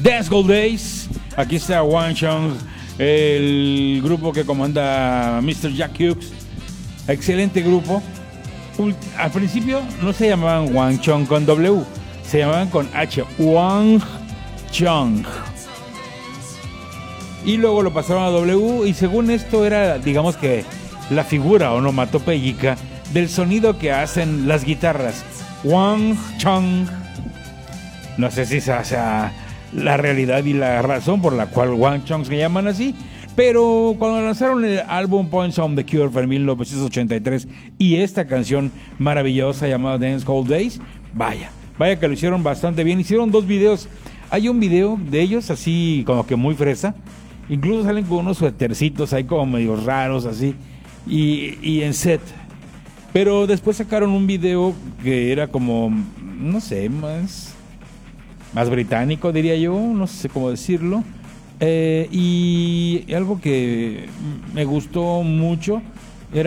Dancehall Days. Aquí está Wang Chung, el grupo que comanda Mr. Jack Hughes. Excelente grupo. Al principio no se llamaban Wang Chung con W, se llamaban con H, Wang Chung. Y luego lo pasaron a W, y según esto era, digamos que, la figura onomatopéyica del sonido que hacen las guitarras. Wang Chung. No sé si esa sea la realidad y la razón por la cual Wang Chung se llaman así, pero cuando lanzaron el álbum Points on the Cure en 1983 y esta canción maravillosa llamada Dancehall Days, vaya que lo hicieron bastante bien. Hicieron 2 videos. Hay un video de ellos así como que muy fresa, incluso salen con unos suétercitos ahí como medio raros así y en set. Pero después sacaron un video que era como, no sé, más británico, diría yo, no sé cómo decirlo. Y algo que me gustó mucho